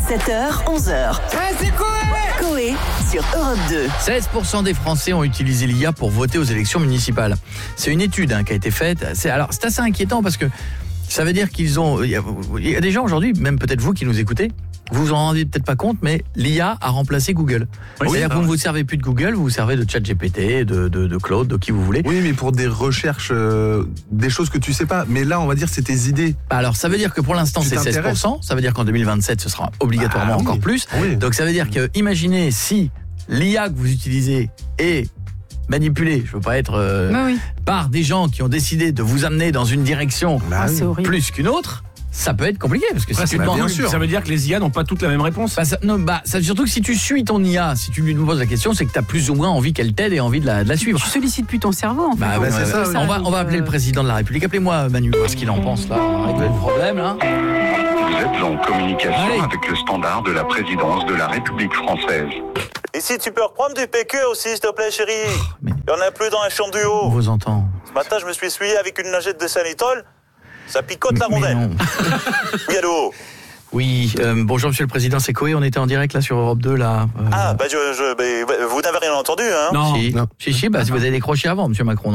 7h, 11h. Ouais, c'est Coé sur Europe 2. 16% des Français ont utilisé l'IA pour voter aux élections municipales. C'est une étude qui a été faite. C'est assez inquiétant parce que ça veut dire il y a des gens aujourd'hui, même peut-être vous qui nous écoutez, vous vous en rendez peut-être pas compte, mais l'IA a remplacé Google. Oui, c'est-à-dire que vous ne vous servez plus de Google, vous vous servez de ChatGPT, de Claude, de qui vous voulez. Oui, mais pour des recherches, des choses que tu sais pas. Mais là, on va dire, c'est tes idées. Alors, ça veut dire que pour l'instant, c'est 16%. Ça veut dire qu'en 2027, ce sera obligatoirement encore plus. Oui. Donc, ça veut dire que, imaginez si l'IA que vous utilisez est manipulée, je veux pas être par des gens qui ont décidé de vous amener dans une direction c'est horrible. plus qu'une autre. Ça peut être compliqué parce que si tu demandes, bien sûr. Ça veut dire que les IA n'ont pas toutes la même réponse. surtout que si tu suis ton IA, si tu lui poses la question, c'est que tu as plus ou moins envie qu'elle t'aide et envie de la suivre. Tu sollicites plus ton cerveau en fait. c'est ça, oui. On va appeler le président de la République. Appelez-moi Manu, voir ce qu'il en pense là. On va régler le problème là. Vous êtes en communication Allez. avec le standard de la présidence de la République française. Ici, tu peux reprendre du PQ aussi, s'il te plaît, chérie. mais- Il y en a plus dans la chambre du On haut. vous entend. Ce matin, je me suis essuyé avec une lingette de Sanitol. Ça picote la Mais rondelle. non. Oui, allô. Oui, bonjour Monsieur le Président, c'est Coé, on était en direct là sur Europe 2 là. Ah, vous n'avez rien entendu, hein? Non. Si, Non. si, vous avez décroché avant, Monsieur Macron.